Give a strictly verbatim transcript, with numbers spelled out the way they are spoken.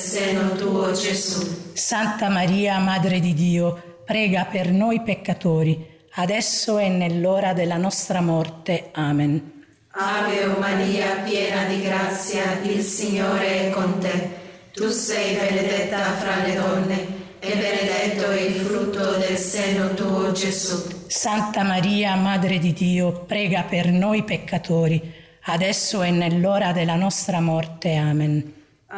seno tuo, Gesù. Santa Maria, Madre di Dio, prega per noi peccatori, adesso e nell'ora della nostra morte. Amen. Ave Maria, piena di grazia, il Signore è con te. Tu sei benedetta fra le donne, e benedetto è il frutto del seno tuo, Gesù. Santa Maria, Madre di Dio, prega per noi peccatori, adesso e nell'ora della nostra morte. Amen.